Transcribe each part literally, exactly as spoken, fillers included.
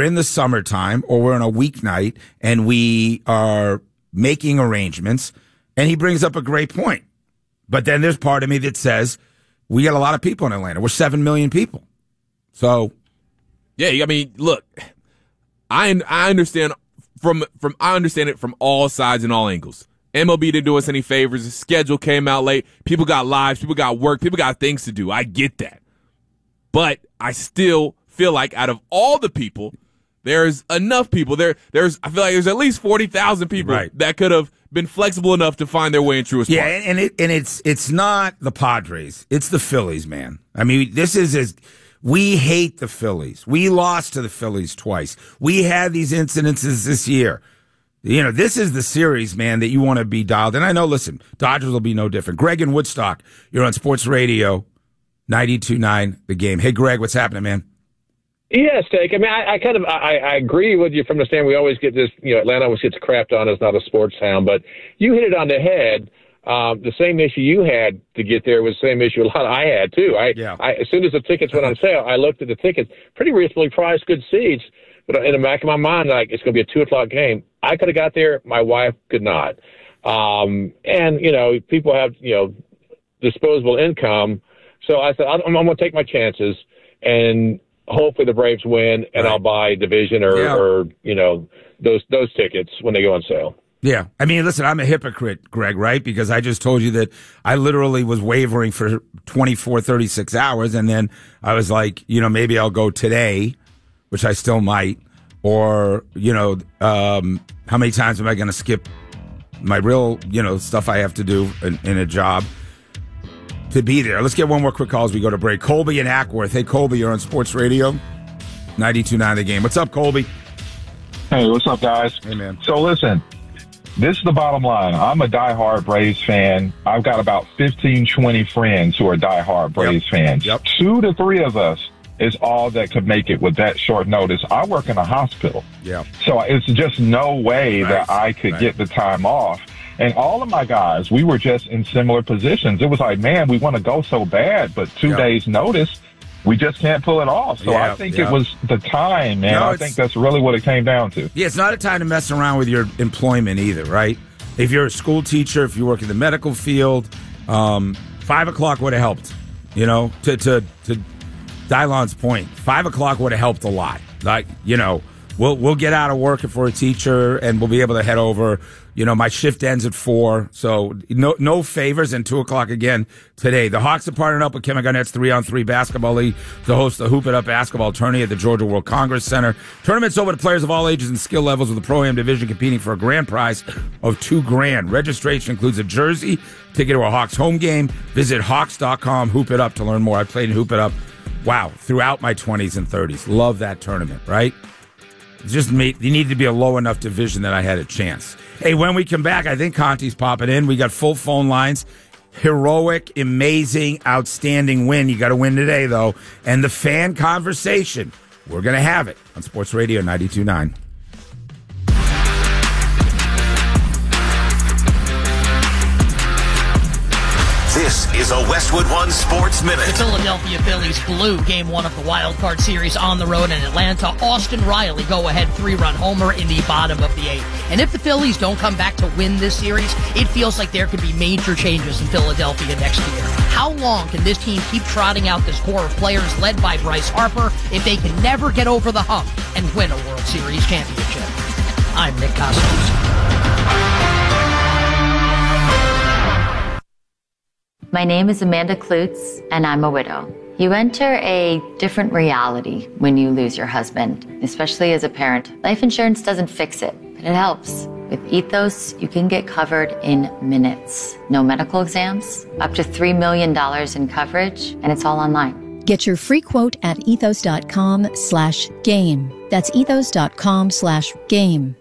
in the summertime or we're on a weeknight and we are making arrangements. And he brings up a great point. But then there's part of me that says we got a lot of people in Atlanta. We're seven million people. So, yeah, I mean, look, I I understand from from I understand it from all sides and all angles. M L B didn't do us any favors. The schedule came out late. People got lives. People got work. People got things to do. I get that. But I still feel like out of all the people, there's enough people there. There's I feel like there's at least forty thousand people right. that could have been flexible enough to find their way in Truist Park. Yeah, and it and it's it's not the Padres. It's the Phillies, man. I mean, this is as we hate the Phillies. We lost to the Phillies twice. We had these incidences this year. You know, this is the series, man, that you want to be dialed. And I know, listen, Dodgers will be no different. Greg in Woodstock, you're on Sports Radio, ninety-two point nine The Game. Hey, Greg, what's happening, man? Yeah, Steak. I mean, I, I kind of I, I agree with you from the stand. We always get this, you know, Atlanta always gets crapped on as not a sports town, but you hit it on the head. Um, the same issue you had to get there was the same issue a lot I had too. I, yeah. I as soon as the tickets went on sale, I looked at the tickets, pretty reasonably priced, good seats. But in the back of my mind, like it's going to be a two o'clock game. I could have got there. My wife could not. Um, and you know, people have you know disposable income. So I said, I'm, I'm going to take my chances, and hopefully the Braves win, and right. I'll buy division or, yeah. or you know those those tickets when they go on sale. Yeah. I mean, listen, I'm a hypocrite, Greg, right? Because I just told you that I literally was wavering for twenty-four, thirty-six hours. And then I was like, you know, maybe I'll go today, which I still might. Or, you know, um, how many times am I going to skip my real, you know, stuff I have to do in, in a job to be there? Let's get one more quick call as we go to break. Colby in Ackworth. Hey, Colby, you're on Sports Radio, ninety-two point nine The Game. What's up, Colby? Hey, what's up, guys? Hey, man. So, listen. This is the bottom line. I'm a diehard Braves fan. I've got about fifteen, twenty friends who are diehard Braves yep. fans. Yep. Two to three of us is all that could make it with that short notice. I work in a hospital. Yeah. So it's just no way right. that I could right. get the time off. And all of my guys, we were just in similar positions. It was like, man, we want to go so bad, but two yep. days notice, we just can't pull it off. So yeah, I think yeah. it was the time, man. No, I think that's really what it came down to. Yeah, it's not a time to mess around with your employment either, right? If you're a school teacher, if you work in the medical field, um, five o'clock would have helped. You know, to to to Dylon's point, five o'clock would have helped a lot. Like, you know, we'll we'll get out of work if we're a teacher, and we'll be able to head over. You know, my shift ends at four, so no no favors, and two o'clock again today. The Hawks are partnered up with Chemical three on three Basketball League to host the Hoop It Up basketball tourney at the Georgia World Congress Center. Tournament's open to players of all ages and skill levels, with the Pro-Am division competing for a grand prize of two grand. Registration includes a jersey, ticket to a Hawks home game. Visit Hawks dot com, Hoop It Up to learn more. I played in Hoop It Up, wow, throughout my twenties and thirties. Love that tournament, right? Just made, you need to be a low enough division that I had a chance. Hey, when we come back, I think Conti's popping in. We got full phone lines. Heroic, amazing, outstanding win. You got to win today, though. And the fan conversation, we're going to have it on Sports Radio ninety-two point nine. This is a Westwood One Sports Minute. The Philadelphia Phillies blew Game one of the Wild Card Series on the road in Atlanta. Austin Riley go-ahead three-run homer in the bottom of the eighth. And if the Phillies don't come back to win this series, it feels like there could be major changes in Philadelphia next year. How long can this team keep trotting out this core of players led by Bryce Harper if they can never get over the hump and win a World Series championship? I'm Nick Costos. My name is Amanda Klutz, and I'm a widow. You enter a different reality when you lose your husband, especially as a parent. Life insurance doesn't fix it, but it helps. With Ethos, you can get covered in minutes. No medical exams, up to three million dollars in coverage, and it's all online. Get your free quote at ethos.com slash game. That's ethos.com slash game.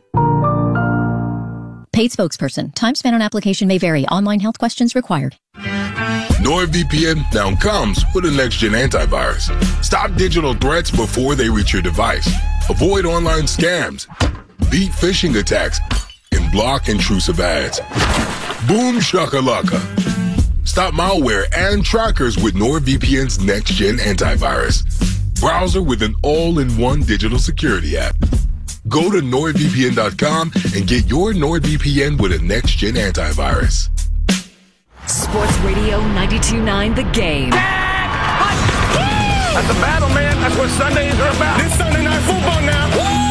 Paid spokesperson. Time spent on application may vary. Online health questions required. NordVPN now comes with a next-gen antivirus. Stop digital threats before they reach your device. Avoid online scams, beat phishing attacks, and block intrusive ads. Boom shakalaka. Stop malware and trackers with NordVPN's next-gen antivirus. browser with an all-in-one digital security app. Go to nord V P N dot com and get your NordVPN with a next-gen antivirus. Sports Radio ninety-two point nine The Game. That's a battle, man. That's what Sundays are about. This Sunday Night Football now.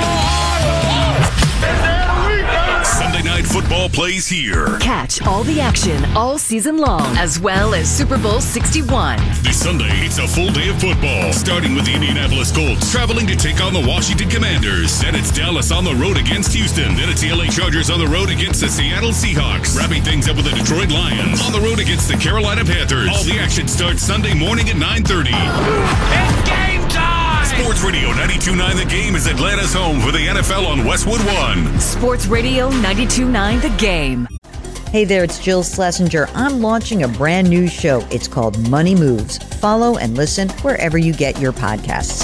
Sunday Night Football plays here. Catch all the action all season long, as well as Super Bowl sixty-one. This Sunday, it's a full day of football, starting with the Indianapolis Colts traveling to take on the Washington Commanders. Then it's Dallas on the road against Houston. Then it's the L A Chargers on the road against the Seattle Seahawks. Wrapping things up with the Detroit Lions on the road against the Carolina Panthers. All the action starts Sunday morning at nine thirty. It's game time! Sports Radio ninety-two point nine The Game is Atlanta's home for the N F L on Westwood One. Sports Radio ninety-two point nine The Game. Hey there, it's Jill Schlesinger. I'm launching a brand new show. It's called Money Moves. Follow and listen wherever you get your podcasts.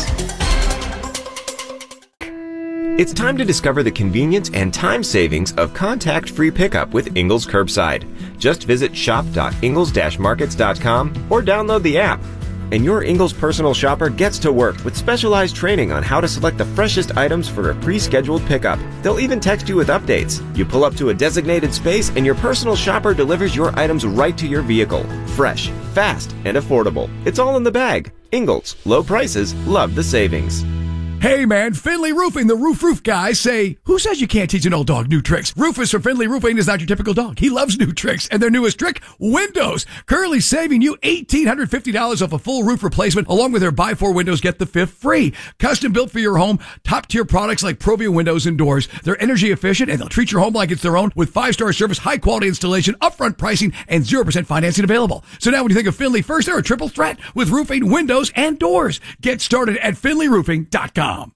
It's time to discover the convenience and time savings of contact-free pickup with Ingles Curbside. Just visit shop dot ingles dash markets dot com or download the app. And your Ingles personal shopper gets to work with specialized training on how to select the freshest items for a pre-scheduled pickup. They'll even text you with updates. You pull up to a designated space and your personal shopper delivers your items right to your vehicle. Fresh, fast, and affordable. It's all in the bag. Ingles. Low prices. Love the savings. Hey man, Finley Roofing, the roof roof guys say, who says you can't teach an old dog new tricks? Rufus from Finley Roofing is not your typical dog. He loves new tricks, and their newest trick, windows. Currently saving you one thousand eight hundred fifty dollars off a full roof replacement, along with their buy four windows, get the fifth free. Custom built for your home, top tier products like Provia windows and doors. They're energy efficient, and they'll treat your home like it's their own with five star service, high quality installation, upfront pricing, and zero percent financing available. So now when you think of Finley first, they're a triple threat with roofing, windows, and doors. Get started at finley roofing dot com.